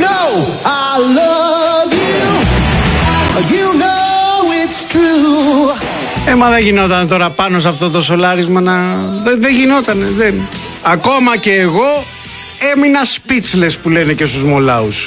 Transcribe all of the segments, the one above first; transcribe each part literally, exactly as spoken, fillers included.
know I love you. You know it's true. Ε, μα δεν γινόταν τώρα πάνω σε αυτό το σολάρισμα να... Δεν, δεν γινότανε, δεν. Ακόμα και εγώ έμεινα speechless που λένε και στους μολάους.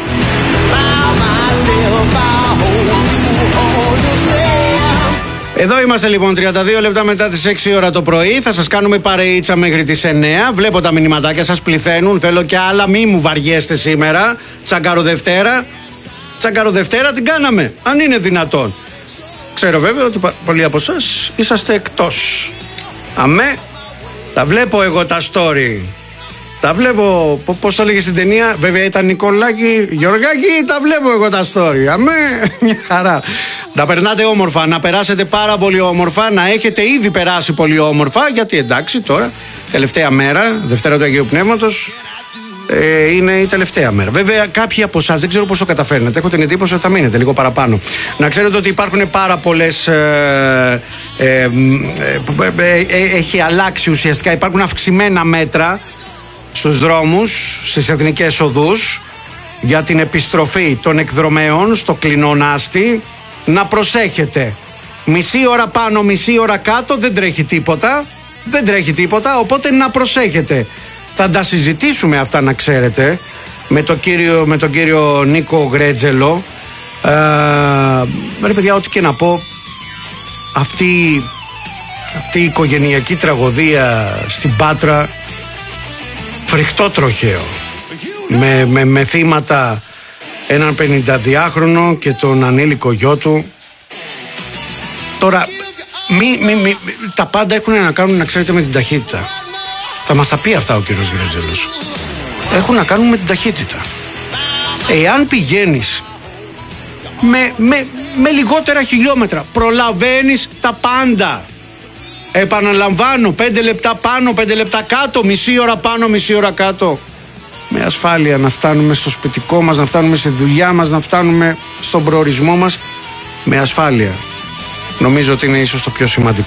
Εδώ είμαστε λοιπόν, τριάντα δύο λεπτά μετά τις έξι ώρα το πρωί. Θα σας κάνουμε παρεΐτσα μέχρι τις εννέα. Βλέπω τα μηνυματάκια σας πληθαίνουν. Θέλω και άλλα, μη μου βαριέστε σήμερα. Τσαγκαροδευτέρα. Τσαγκαροδευτέρα την κάναμε, αν είναι δυνατόν. Ξέρω βέβαια ότι πολλοί από εσάς είσαστε εκτός. Αμέ, τα βλέπω εγώ τα story. Τα βλέπω, πώς το λέγε στην ταινία, βέβαια ήταν Νικολάκη, Γιωργάκη, τα βλέπω εγώ τα story. Αμέ, μια χαρά. Να περνάτε όμορφα, να περάσετε πάρα πολύ όμορφα, να έχετε ήδη περάσει πολύ όμορφα, γιατί εντάξει τώρα, τελευταία μέρα, Δευτέρα του Αγίου Πνεύματος, ε, είναι η τελευταία μέρα. Βέβαια, κάποιοι από εσάς δεν ξέρω πώς το καταφέρνετε. Έχω την εντύπωση ότι θα μείνετε λίγο παραπάνω. Να ξέρετε ότι υπάρχουν πάρα πολλές. Ε, ε, ε, ε, ε, έχει αλλάξει ουσιαστικά. Υπάρχουν αυξημένα μέτρα στους δρόμους, στις εθνικές οδούς, για την επιστροφή των εκδρομέων στο Κλεινόν Άστη. Να προσέχετε. Μισή ώρα πάνω, μισή ώρα κάτω, δεν τρέχει τίποτα. Δεν τρέχει τίποτα, οπότε να προσέχετε. Θα τα συζητήσουμε αυτά, να ξέρετε, με, το κύριο, με τον κύριο Νίκο Γκρέτζελο. Ε, ρε παιδιά, ό,τι και να πω, αυτή, αυτή η οικογενειακή τραγωδία στην Πάτρα, φρικτό τροχαίο, με, με, με θύματα έναν πενηνταδυάχρονο και τον ανήλικο γιο του. Τώρα, μη, μη, μη, τα πάντα έχουν να κάνουν, να ξέρετε, με την ταχύτητα. Θα μας τα πει αυτά ο κύριος Γκρέτζελος. Έχουν να κάνουν με την ταχύτητα. Εάν πηγαίνεις με, με, με λιγότερα χιλιόμετρα, προλαβαίνεις τα πάντα. Επαναλαμβάνω, πέντε λεπτά πάνω, πέντε λεπτά κάτω, μισή ώρα πάνω, μισή ώρα κάτω. Με ασφάλεια να φτάνουμε στο σπιτικό μας, να φτάνουμε στη δουλειά μας, να φτάνουμε στον προορισμό μας με ασφάλεια. Νομίζω ότι είναι ίσως το πιο σημαντικό.